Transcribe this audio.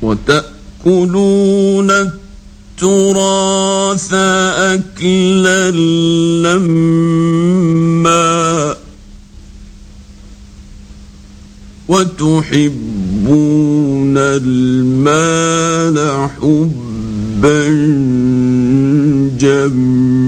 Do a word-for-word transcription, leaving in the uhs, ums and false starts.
وتأكلون التراث أكلا لما وتحبون المال حبا جما